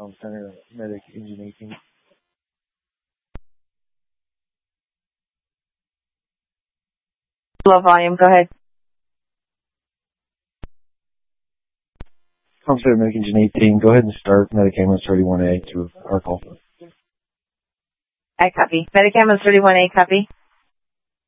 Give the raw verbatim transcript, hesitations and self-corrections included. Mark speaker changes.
Speaker 1: Um, Center Medic Engine eighteen.
Speaker 2: Low volume, go ahead.
Speaker 1: Um, Center Medic Engine eighteen, go ahead and start Medic Ambulance thirty-one A to our call.
Speaker 2: I copy. Medic Ambulance thirty-one A, copy.